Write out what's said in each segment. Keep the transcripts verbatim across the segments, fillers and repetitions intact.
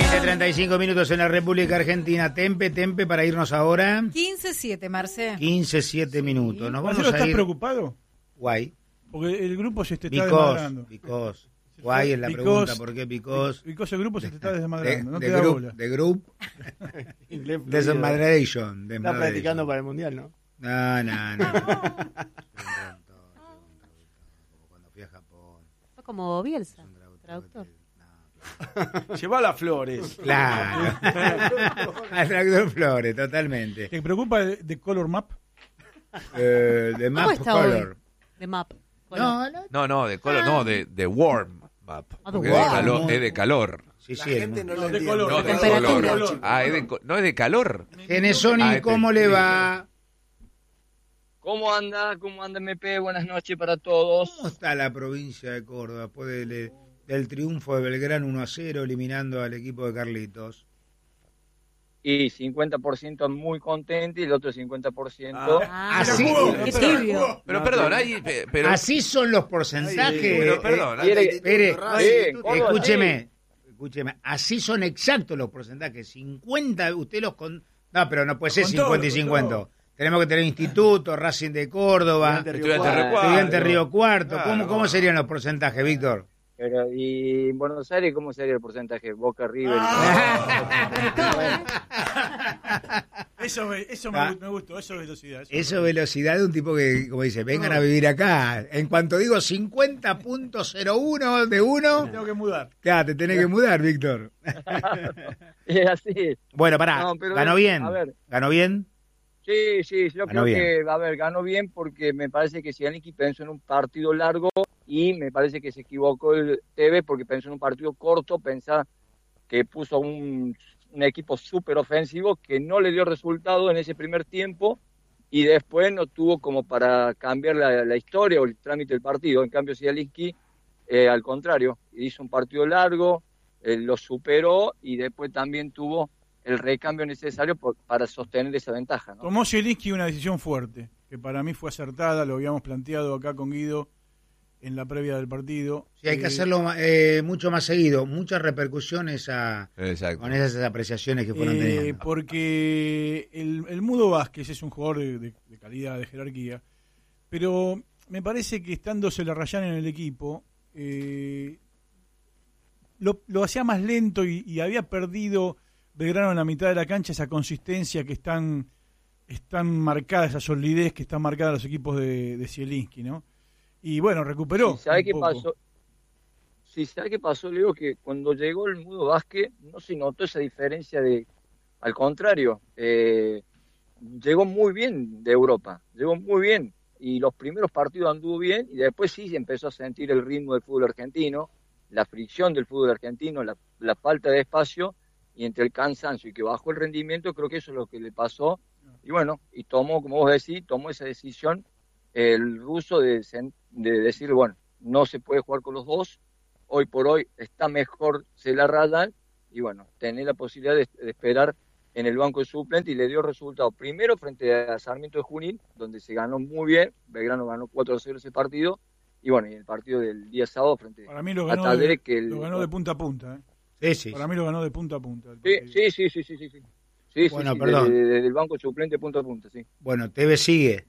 veinte treinta y cinco minutos en la República Argentina. Tempe, tempe para irnos ahora. quince siete, Marce. quince siete minutos. Nos vamos Marcelo, a ¿estás ir. preocupado? Guay. Porque el grupo se te está Because, desmadrando. because. Guay es la Because, pregunta, ¿por qué because? Because el grupo se te está desmadrando, no de te da group, bola. de group. Inglés fluido. Desmadration. Está practicando para el mundial, ¿no? No, no, no. Cuando fui a Japón. Fue como Bielsa, traductor. Lleva las flores. Claro. Al traductor Flores, totalmente. ¿Te preocupa de, de Color Map? Eh, de ¿Cómo Map está Color. hoy? De Map. No, no. No, no, de color, no, de, de warm map. Ah, de Porque es de warm. calor, es de calor. Sí, La sí. es gente muy- no lo de entiende. color. No, de Temperatura. color. Ah, es de, co- no es de calor. Genesoni, Ah, este- ¿cómo le va? ¿Cómo anda? ¿Cómo anda M P? Buenas noches para todos. ¿Cómo está la provincia de Córdoba después del, del triunfo de Belgrano uno a cero, eliminando al equipo de Carlitos? Y cincuenta por ciento muy contento y el otro cincuenta por ciento... Ah, Así- qué tibio. Pero perdón, ahí, pe- pero, Así son los porcentajes. pero eh, perdón, quiere- ahí- Espere, Sí, Córdoba, escúcheme, escúcheme, así son exactos los porcentajes. cincuenta, usted los con... No, pero no puede ser Con cincuenta y todo, con cincuenta. todo. Tenemos que tener Instituto, Racing de Córdoba, Estudiante Río Estudiante Cuarto. Río Cuarto. Estudiante Río Cuarto. Claro, ¿Cómo, ¿Cómo no. serían los porcentajes, Víctor? Pero, ¿y en Buenos Aires cómo sería el porcentaje? Boca River. Eso, me- eso me, Ah. gu- me gustó, eso es velocidad. Eso, Eso es velocidad de un tipo que, como dice, vengan a vivir acá. En cuanto digo cincuenta punto cero uno de uno, tengo que mudar. claro, te tenés que mudar, Víctor. Es así. Bueno, pará, No, pero ¿ganó es- bien? a ver. ¿Ganó bien? Sí, sí, yo Ganó creo bien. que, a ver, ganó bien porque me parece que Zielinski pensó en un partido largo y me parece que se equivocó el T V porque pensó en un partido corto, pensá que puso un, un equipo súper ofensivo que no le dio resultado en ese primer tiempo y después no tuvo como para cambiar la, la historia o el trámite del partido. En cambio, Zielinski, eh, al contrario, hizo un partido largo, eh, lo superó y después también tuvo el recambio necesario por, para sostener esa ventaja, ¿no? Tomó Zielinski una decisión fuerte, que para mí fue acertada, lo habíamos planteado acá con Guido en la previa del partido. Sí, hay que Eh, hacerlo eh, mucho más seguido. Muchas repercusiones a, Exacto. con esas apreciaciones que fueron Eh, teniendo. porque el, el Mudo Vázquez es un jugador de, de- de calidad, de jerarquía, pero me parece que estando Celarrayán en el equipo, eh, lo, lo hacía más lento y, y había perdido Belgrano en la mitad de la cancha esa consistencia que están, están marcada, esa solidez que están marcada los equipos de, de Zielinski, ¿no? Y bueno, recuperó. ¿Sabe un qué poco. pasó? Sí, ¿sabe qué pasó? Le digo que cuando llegó el Mudo Vázquez no se notó esa diferencia de... Al contrario, eh, llegó muy bien de Europa, llegó muy bien. Y los primeros partidos anduvo bien y después sí se empezó a sentir el ritmo del fútbol argentino, la fricción del fútbol argentino, la, la falta de espacio y entre el cansancio y que bajó el rendimiento, creo que eso es lo que le pasó. Y bueno, y tomó, como vos decís, tomó esa decisión el ruso de, sen- de decir, bueno, no se puede jugar con los dos, hoy por hoy está mejor Celarrayán y bueno, tener la posibilidad de, de esperar en el banco de suplente y le dio resultado primero frente a Sarmiento de Junín, donde se ganó muy bien, Belgrano ganó cuatro a cero ese partido, y bueno, y el partido del día sábado frente Para mí lo a ganó, de, Talleres que el- lo ganó de punta a punta. ¿eh? Sí, sí. Para mí lo ganó de punta a punta. el Sí, partido. sí, sí, sí, sí, sí, sí. Sí, sí, Bueno, sí, perdón. de- de- del banco de suplente punto a punto, sí. Bueno, T V sigue.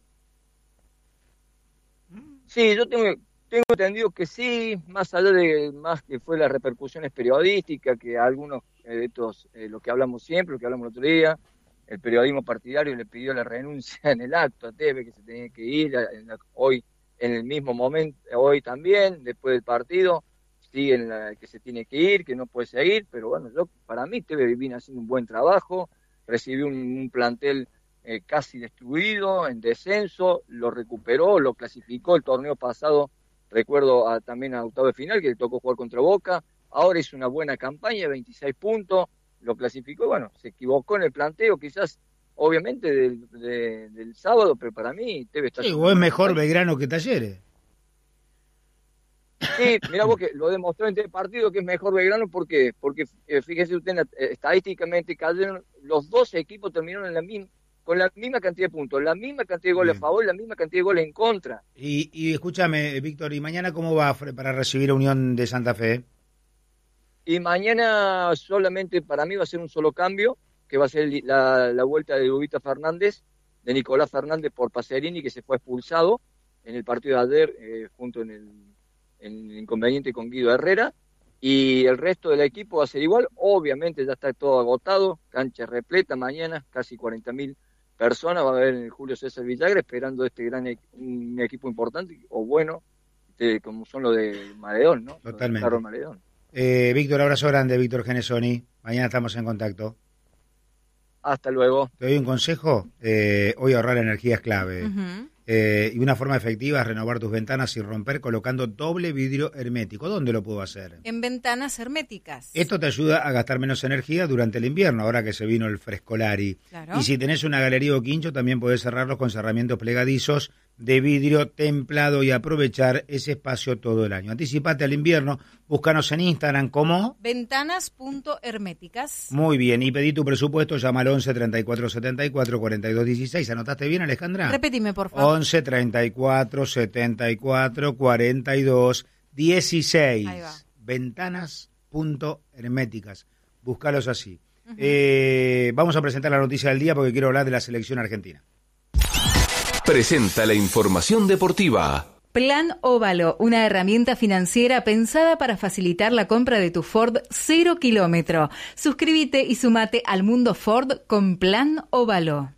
Sí, yo tengo, tengo entendido que sí, más allá de más que fue las repercusiones periodísticas, que algunos eh, de estos, eh, lo que hablamos siempre, lo que hablamos el otro día, el periodismo partidario le pidió la renuncia en el acto a Tevez, que se tenía que ir, en la- hoy en el mismo momento, hoy también, después del partido, sigue en la que se tiene que ir, que no puede seguir, pero bueno, yo para mí Tevez viene haciendo un buen trabajo, recibió un, un plantel eh, casi destruido, en descenso, lo recuperó, lo clasificó el torneo pasado, recuerdo a, también a octavo de final, que le tocó jugar contra Boca, ahora hizo una buena campaña, veintiséis puntos, lo clasificó, y bueno, se equivocó en el planteo, quizás, obviamente, del, de- del sábado, pero para mí Tevez está... Sí, o es mejor Belgrano que Talleres. Sí, mirá vos que lo demostró en este partido que es mejor Belgrano, ¿por qué? Porque eh, fíjese usted, en la- eh, estadísticamente cayeron, los doce equipos terminaron en la misma, con la misma cantidad de puntos, la misma cantidad de goles Bien. a favor y la misma cantidad de goles en contra. Y, y escúchame, Víctor, ¿y mañana cómo va Fre- para recibir a Unión de Santa Fe? Y mañana solamente para mí va a ser un solo cambio, que va a ser la, la vuelta de Ubita Fernández, de Nicolás Fernández por Pacerini, que se fue expulsado en el partido de ayer, eh, junto en el, en el inconveniente con Guido Herrera. Y el resto del equipo va a ser igual. Obviamente ya está todo agotado, cancha repleta mañana, casi cuarenta mil personas va a haber en el Julio César Villagra, esperando este gran e- un equipo importante, o bueno, este, como son los de Maledón, ¿no? Totalmente. Carlos Maledón. Eh, Víctor, abrazo grande, Víctor Genesoni. Mañana estamos en contacto. Hasta luego. Te doy un consejo. Eh, hoy ahorrar energía es clave. Ujú. Eh, y una forma efectiva es renovar tus ventanas sin romper colocando doble vidrio hermético. ¿Dónde lo puedo hacer? En ventanas herméticas. Esto te ayuda a gastar menos energía durante el invierno, ahora que se vino el frescolari. Claro. Y si tenés una galería o quincho, también podés cerrarlos con cerramientos plegadizos de vidrio templado y aprovechar ese espacio todo el año. Anticipate al invierno, búscanos en Instagram como... Ventanas.herméticas. Muy bien, y pedí tu presupuesto, llama al once treinta y cuatro setenta y cuatro cuarenta y dos dieciséis. ¿Anotaste bien, Alejandra? Repetime, por favor. once treinta y cuatro setenta y cuatro cuarenta y dos dieciséis. Ahí va. Ventanas.herméticas. Búscalos así. Uh-huh. eh, vamos a presentar la noticia del día porque quiero hablar de la selección argentina. Presenta la información deportiva. Plan Óvalo, una herramienta financiera pensada para facilitar la compra de tu Ford cero kilómetro. Suscríbete y sumate al mundo Ford con Plan Óvalo.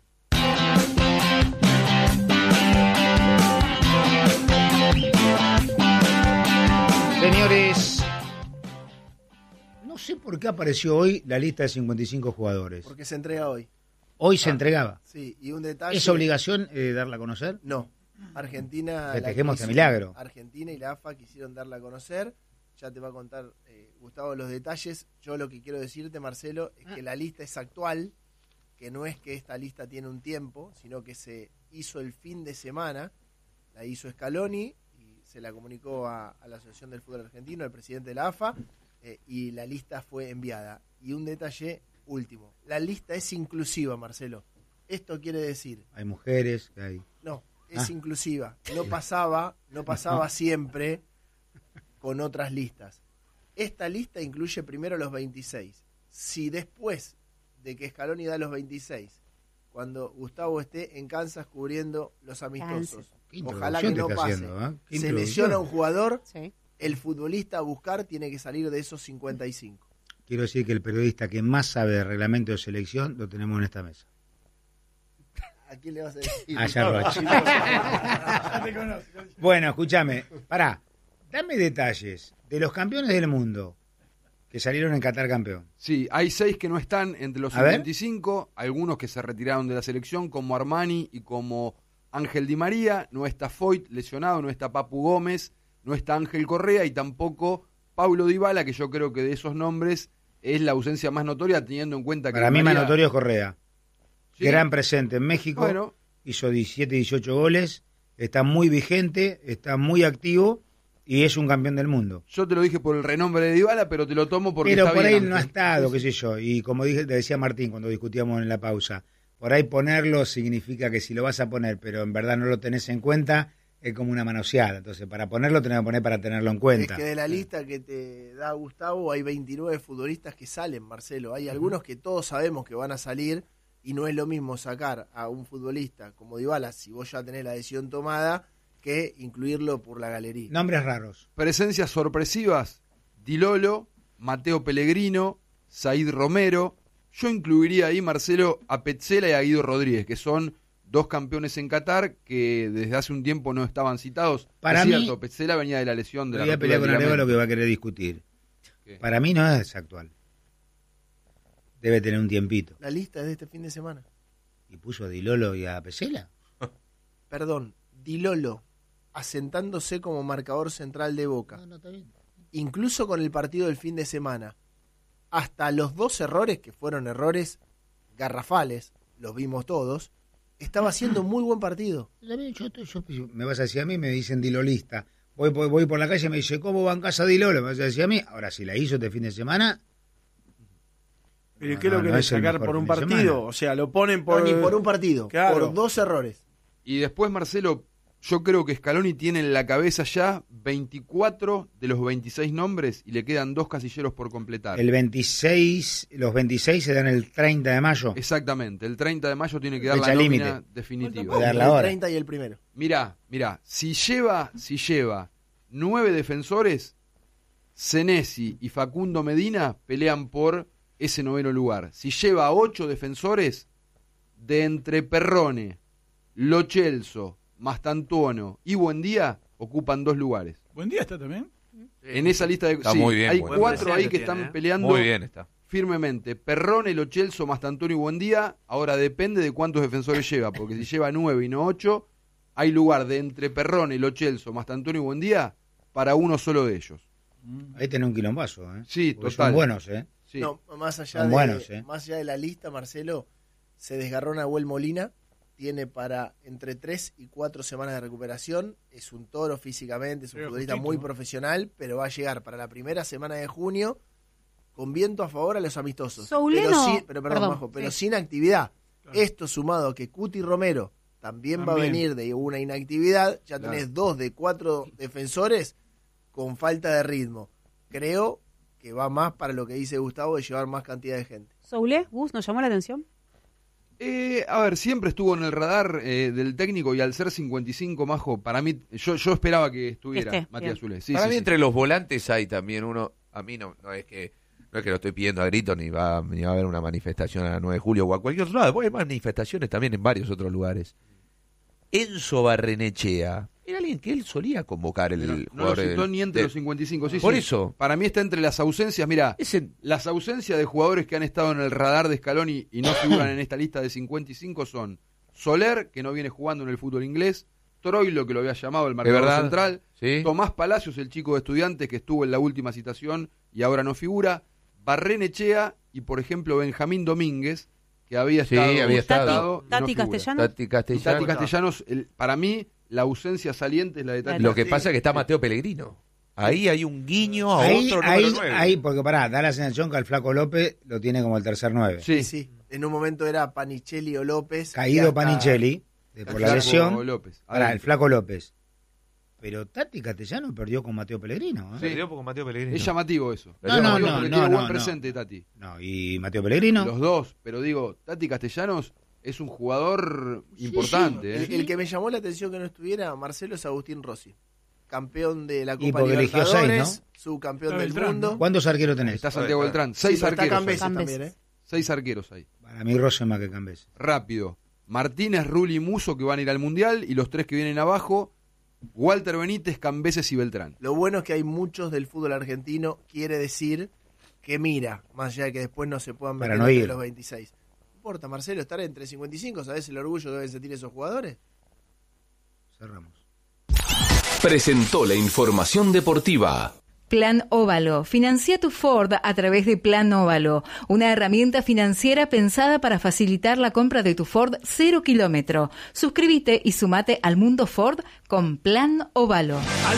Señores, no sé por qué apareció hoy la lista de cincuenta y cinco jugadores. Porque se entrega hoy. Hoy se Ah, entregaba. Sí, y un detalle... ¿Es obligación eh, darla a conocer? No. Argentina... Festejemos la este milagro. Argentina y la A F A quisieron darla a conocer. Ya te va a contar, eh, Gustavo, los detalles. Yo lo que quiero decirte, Marcelo, es que la lista es actual, que no es que esta lista tiene un tiempo, sino que se hizo el fin de semana, la hizo Scaloni y se la comunicó a, a la Asociación del Fútbol Argentino, al presidente de la A F A, eh, y la lista fue enviada. Y un detalle último, la lista es inclusiva, Marcelo. Esto quiere decir... Hay mujeres, hay... No, es Ah. inclusiva. No pasaba, no pasaba siempre con otras listas. Esta lista incluye primero los veintiséis. Si después de que Scaloni da los veintiséis, cuando Gustavo esté en Kansas cubriendo los amistosos, Qué ojalá que introducción te no está pase, haciendo, ¿eh? Qué se introducción. lesiona un jugador, Sí. el futbolista a buscar tiene que salir de esos cincuenta y cinco. Quiero decir que el periodista que más sabe de reglamento de selección lo tenemos en esta mesa. ¿A quién le vas a decir? A Yarroch. Bueno, escúchame, pará, dame detalles de los campeones del mundo que salieron en Qatar campeón. Sí, hay seis que no están entre los A ver. cincuenta y cinco, algunos que se retiraron de la selección, como Armani y como Ángel Di María. No está Foyt, lesionado, no está Papu Gómez, no está Ángel Correa y tampoco Paulo Dybala, que yo creo que de esos nombres es la ausencia más notoria, teniendo en cuenta que Para Di mí más María- notorio es Correa. Sí. Gran presente en México, Bueno. hizo diecisiete, dieciocho goles, está muy vigente, está muy activo y es un campeón del mundo. Yo te lo dije por el renombre de Dybala, pero te lo tomo porque Pero está por bien, ahí Ángel. no ha estado, Sí, qué sí. sé yo, y como dije, te decía Martín cuando discutíamos en la pausa, por ahí ponerlo significa que si lo vas a poner, pero en verdad no lo tenés en cuenta, es como una manoseada. Entonces, para ponerlo tenés que poner para tenerlo en cuenta. Es que de la lista que te da Gustavo hay veintinueve futbolistas que salen, Marcelo. Hay algunos que todos sabemos que van a salir y no es lo mismo sacar a un futbolista como Dybala, si vos ya tenés la decisión tomada, que incluirlo por la galería. Nombres raros. Presencias sorpresivas: Di Lolo, Mateo Pellegrino, Said Romero. Yo incluiría ahí, Marcelo, a Petzela y a Guido Rodríguez, que son dos campeones en Qatar que desde hace un tiempo no estaban citados. Para es mí- cierto, Petzela venía de la lesión de la Voy a rotura pelear con del Arevalo lo ligamento. que va a querer discutir. ¿Qué? Para mí no es actual. Debe tener un tiempito. La lista es de este fin de semana. ¿Y puso a Di Lolo y a Pesela? Perdón, Di Lolo, asentándose como marcador central de Boca. No, no, está bien. Incluso con el partido del fin de semana. Hasta los dos errores, que fueron errores garrafales, los vimos todos, estaba haciendo muy buen partido. Está bien, yo- yo- yo- me vas a decir a mí, me dicen Dilolista. Voy, voy, voy por la calle y me dice, ¿cómo van casa Di Lolo? Me vas a decir a mí. Ahora, si la hizo este fin de semana... Pero No, ¿qué lo no, no querés es el sacar mejor por un fin de partido? semana. O sea, lo ponen por... No, ni por un partido, Claro. por dos errores. Y después, Marcelo, yo creo que Scaloni tiene en la cabeza ya veinticuatro de los veintiséis nombres y le quedan dos casilleros por completar. El veintiséis, los veintiséis se dan el treinta de mayo. Exactamente, el treinta de mayo tiene que dar Fecha la nómina límite. definitiva. Puede dar la El hora. treinta y el primero. Mirá, mirá, si lleva, si lleva nueve defensores, Senesi y Facundo Medina pelean por ese noveno lugar. Si lleva ocho defensores, de entre Perrone, Lo Celso, Mastantuono y Buendía ocupan dos lugares. ¿Buen día está también? En esa lista de Está sí, muy bien, hay buen cuatro presente ahí que tiene, están ¿eh? peleando Muy bien está. firmemente. Perrone, Lo Celso, Mastantuono y Buendía. Ahora depende de cuántos defensores lleva, porque si lleva nueve y no ocho, hay lugar de entre Perrone, Lo Celso, Mastantuono y Buendía para uno solo de ellos. Ahí tenés un quilombazo, ¿eh? Sí, Porque total. Son buenos, ¿eh? Sí. No, más allá, Son de, buenos, ¿eh? más allá de la lista, Marcelo, se desgarró Nahuel Molina, tiene para entre tres y cuatro semanas de recuperación, es un toro físicamente, es un Pero futbolista justito, muy ¿no? profesional, pero va a llegar para la primera semana de junio con viento a favor a los amistosos. Souleno- pero, sin, pero, perdón, perdón, Majo, pero sí. sin actividad. Claro. Esto sumado a que Cuti Romero también, va a También. venir de una inactividad, ya Claro. tenés dos de cuatro defensores con falta de ritmo. Creo que va más para lo que dice Gustavo de llevar más cantidad de gente. Soule, Gus, ¿nos llamó la atención? Eh, a ver, siempre estuvo en el radar eh, del técnico y al ser cincuenta y cinco, Majo, para mí, yo, yo esperaba que estuviera Que esté, Matías bien. Zule. Sí, Para sí, mí sí. entre los volantes hay también uno, a mí no, no es que no es que lo estoy pidiendo a grito ni va, ni va a haber una manifestación a la nueve de julio o a cualquier otro lado, hay manifestaciones también en varios otros lugares. Enzo Barrenechea era alguien que él solía convocar el Pero no lo jugador citó del- ni entre de- los cincuenta y cinco. Sí, Por sí. eso. Para mí está entre las ausencias. Mira, ese- las ausencias de jugadores que han estado en el radar de Scaloni y no figuran en esta lista de cincuenta y cinco son Soler, que no viene jugando en el fútbol inglés, Troilo, que lo había llamado el marcador verdad. central, ¿Sí? Tomás Palacios, el chico de Estudiantes que estuvo en la última citación y ahora no figura, Barrenechea y, por ejemplo, Benjamín Domínguez, que había Sí, estado... había estado. citado y no Tati figura. Castellanos. Tati Y Castellanos. Tati Castellanos, el- para mí, la ausencia saliente es la de Tati. Lo que pasa es que está Mateo Pellegrino. Ahí hay un guiño a Ahí, otro ahí, número nueve. ahí, porque pará, da la sensación que al Flaco López lo tiene como el tercer nueve. Sí, Sí, en un momento era Panichelli o López. y Caído hasta- Panichelli, de- el por la Flaco lesión. López. Pará, el Adentro. Flaco López. Pero Tati Castellano perdió con Mateo Pellegrino. ¿eh? Se perdió con Mateo Pellegrino. Es llamativo eso. No, Es no, llamativo no, porque no, tiene no, buen no. presente, Tati. No, y Mateo Pellegrino. Los dos, pero digo, Tati Castellanos es un jugador importante. El, ¿eh? el que me llamó la atención que no estuviera, Marcelo, es Agustín Rossi. Campeón de la Y Copa porque eligió Libertadores, seis, subcampeón Está del Beltrán, mundo. ¿no? ¿Cuántos arqueros tenés? Está Santiago Claro. Beltrán. Sí, Seis pero está arqueros. Cambeses Hay. Cambeses. también, ¿eh? Seis arqueros ahí. Para mí Rose más que Cambés. Rápido. Martínez, Rulli y Muso que van a ir al Mundial y los tres que vienen abajo, Walter Benítez, Cambeses y Beltrán. Lo bueno es que hay muchos del fútbol argentino, quiere decir que mira, más allá de que después no se puedan Para meter no entre ir. los veintiséis. No importa, Marcelo, estar entre cincuenta y cinco, ¿sabes el orgullo que deben sentir esos jugadores? Cerramos. Presentó la información deportiva. Plan Óvalo. Financia tu Ford a través de Plan Óvalo, una herramienta financiera pensada para facilitar la compra de tu Ford cero kilómetro. Suscríbete y sumate al mundo Ford con Plan Óvalo.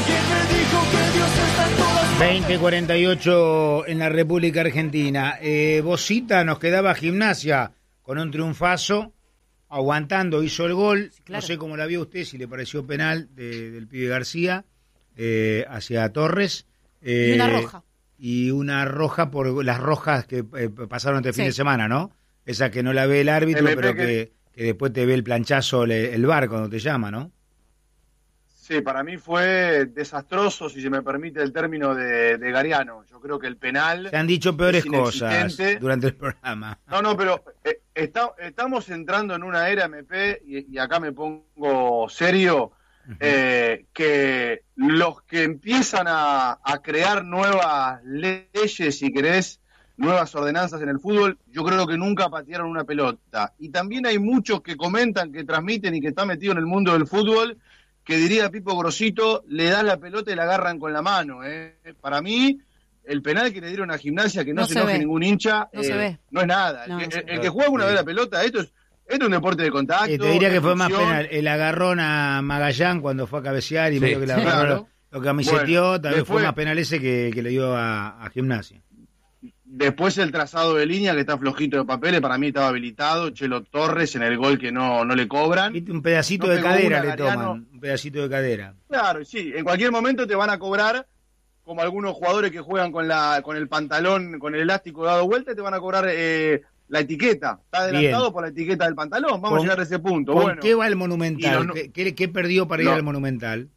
veinte cuarenta y ocho en la República Argentina. Eh, Bosita nos quedaba Gimnasia con un triunfazo, aguantando, hizo el gol. claro. No sé cómo la vio usted, si le pareció penal de- del pibe García eh, hacia Torres. Eh, Y una roja. Y una roja por las rojas que eh, pasaron este fin Sí. de semana, ¿no? Esa que no la ve el árbitro, M P pero que- que, que después te ve el planchazo, el, el V A R cuando te llama, ¿no? Sí, para mí fue desastroso, si se me permite el término, de, de Gariano. Yo creo que el penal... Se han dicho peores es cosas inexistente. durante el programa. No, no, pero eh, está- estamos entrando en una era M P, y, y acá me pongo serio, eh, que los que empiezan a, a crear nuevas leyes, si querés, nuevas ordenanzas en el fútbol, yo creo que nunca patearon una pelota. Y también hay muchos que comentan, que transmiten y que están metidos en el mundo del fútbol, que diría Pipo Grosito, le das la pelota y la agarran con la mano. ¿eh? Para mí, el penal que le dieron a Gimnasia, que no, No se se enoje ve. ningún hincha, No se eh, ve. no es nada. No, el, no que- se ve. el que juega una vez la pelota, esto es, esto es un deporte de contacto. Eh, te diría que fue más expulsión. penal el agarrón a Magallán cuando fue a cabecear y Sí, medio que la sí, agarró, claro. lo camiseteó, Bueno, tal vez fue después- más penal ese que, que le dio a, a Gimnasia. Después el trazado de línea, que está flojito de papeles, para mí estaba habilitado. Chelo Torres en el gol que no, no le cobran. Viste, un pedacito No de pegó cadera una, le Gariano. toman, un pedacito de cadera. Claro, sí, en cualquier momento te van a cobrar, como algunos jugadores que juegan con la con el pantalón, con el elástico dado vuelta, te van a cobrar eh, la etiqueta. Está adelantado Bien. por la etiqueta del pantalón. Vamos ¿Con- a llegar a ese punto. ¿Con Bueno, qué va el y Monumental? los- ¿Qué, qué- qué perdió para ir No. al Monumental?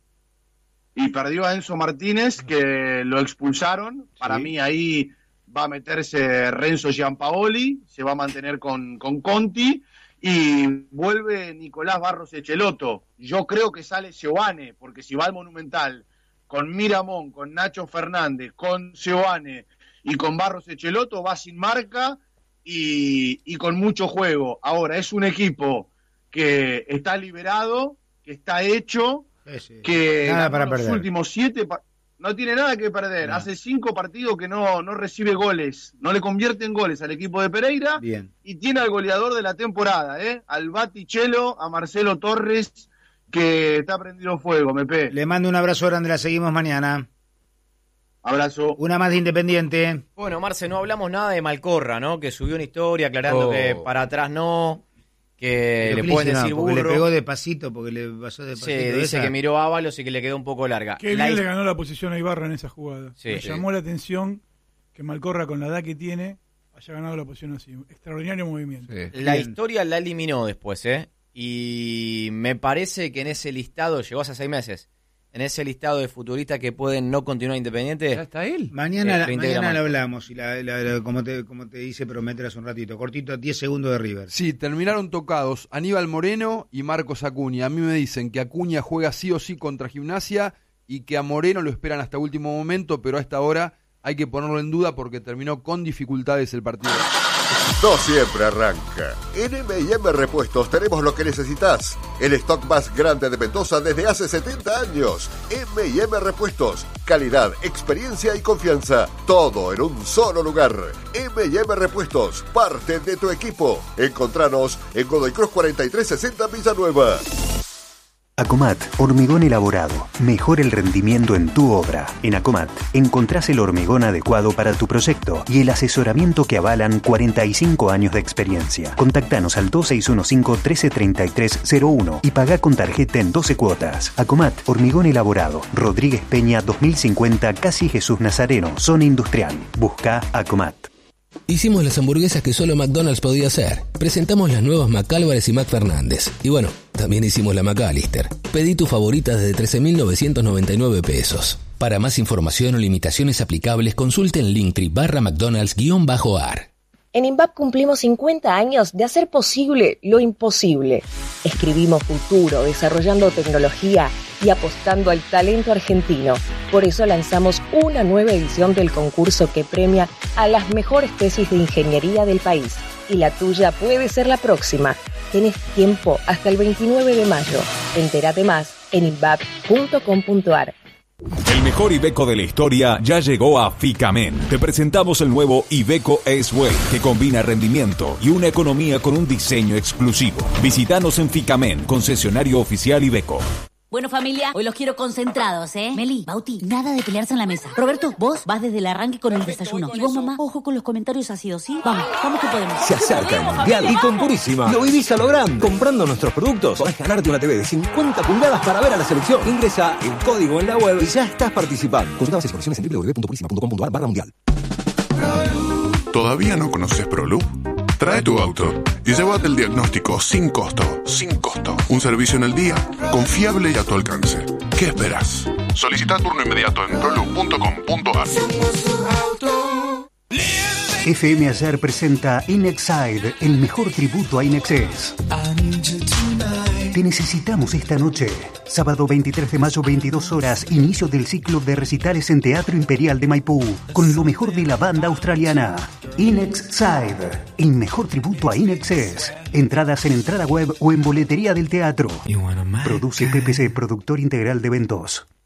y perdió a Enzo Martínez, que lo expulsaron. Para Sí. mí ahí va a meterse Renzo Giampaoli, se va a mantener con, con Conti, y vuelve Nicolás Barros Echelotto. Yo creo que sale Seoane, porque si va al Monumental con Miramón, con Nacho Fernández, con Seoane y con Barros Echelotto, va sin marca y, y con mucho juego. Ahora, es un equipo que está liberado, que está hecho, Ese. que Nada ganó para los perder. últimos siete pa- no tiene nada que perder. No. Hace cinco partidos que no, no recibe goles, no le convierte en goles al equipo de Pereira, Bien. y tiene al goleador de la temporada, ¿eh? Al Batichelo, a Marcelo Torres, que está prendido fuego, me pe. Le mando un abrazo grande, la seguimos mañana. Abrazo. Una más de Independiente. Bueno, Marce, no hablamos nada de Malcorra, ¿no? Que subió una historia aclarando Oh. que para atrás no, que Pero le ¿qué pueden hizo? decir No, porque burro. le pegó despacito, porque le pasó Sí, despacito. dice esa. que miró a Ábalos y que le quedó un poco larga. Qué La bien le his- ganó la posición a Ibarra en esa jugada. Sí. Me Sí. llamó la atención que Malcorra, con la edad que tiene, haya ganado la posición así. Extraordinario movimiento. La Bien. historia la eliminó después, ¿eh? Y me parece que en ese listado, llegó hace seis meses, en ese listado de futuristas que pueden no continuar Independiente. ¿Ya está él? Mañana, Eh, la- reintegra mañana lo Malcorra. hablamos, y la, la- la- como, te, como te hice prometer hace un ratito. Cortito, diez segundos de River. Sí, terminaron tocados Aníbal Moreno y Marcos Acuña. A mí me dicen que Acuña juega sí o sí contra Gimnasia y que a Moreno lo esperan hasta último momento, pero a esta hora hay que ponerlo en duda porque terminó con dificultades el partido. No siempre arranca. En M y M Repuestos tenemos lo que necesitas. El stock más grande de Mendoza desde hace setenta años. M y M Repuestos. Calidad, experiencia y confianza. Todo en un solo lugar. M y M Repuestos. Parte de tu equipo. Encontranos en Godoy Cruz cuarenta y tres sesenta Villanueva. Acomat, hormigón elaborado. Mejora el rendimiento en tu obra. En Acomat encontrás el hormigón adecuado para tu proyecto y el asesoramiento que avalan cuarenta y cinco años de experiencia. Contactanos al dos seis uno cinco, uno tres tres tres cero uno y pagá con tarjeta en doce cuotas. Acomat, hormigón elaborado. Rodríguez Peña dos mil cincuenta, Casi Jesús Nazareno, zona industrial. Busca Acomat. Hicimos las hamburguesas que solo McDonald's podía hacer. Presentamos las nuevas McAlvarez y McFernández. Y bueno, también hicimos la McAllister. Pedí tu favorita desde trece mil novecientos noventa y nueve pesos. Para más información o limitaciones aplicables, consulte en Linktree barra McDonald's-ar. En INVAP cumplimos cincuenta años de hacer posible lo imposible. Escribimos futuro, desarrollando tecnología y apostando al talento argentino. Por eso lanzamos una nueva edición del concurso que premia a las mejores tesis de ingeniería del país. Y la tuya puede ser la próxima. Tenés tiempo hasta el veintinueve de mayo. Entérate más en invap punto com punto ar. El mejor Iveco de la historia ya llegó a Ficamen. Te presentamos el nuevo Iveco S-Way, que combina rendimiento y una economía con un diseño exclusivo. Visítanos en Ficamen, concesionario oficial Iveco. Bueno, familia, hoy los quiero concentrados, ¿eh? Meli, Bauti, nada de pelearse en la mesa. Roberto, vos vas desde el arranque con el desayuno. Y vos, mamá, ojo con los comentarios ácidos, ¿sí? Vamos, vamos que podemos. Se acerca el Mundial y con Purísima lo vivís a lo grande. Comprando nuestros productos podés ganarte una T V de cincuenta pulgadas para ver a la selección. Ingresa el código en la web y ya estás participando. Consulta bases y condiciones en w w w punto purísima punto com punto ar barra mundial. ¿Todavía no conoces ProLoop? Trae tu auto y llévate el diagnóstico sin costo. Sin costo. Un servicio en el día, confiable y a tu alcance. ¿Qué esperas? Solicita turno inmediato en proloop punto com punto ar. F M Ayer presenta Inexide, el mejor tributo a Inexes. Te necesitamos esta noche. Sábado veintitrés de mayo, veintidós horas, inicio del ciclo de recitales en Teatro Imperial de Maipú, con lo mejor de la banda australiana. Inexide, el mejor tributo a Inexes. Entradas en entrada web o en boletería del teatro. Produce P P C, productor integral de eventos.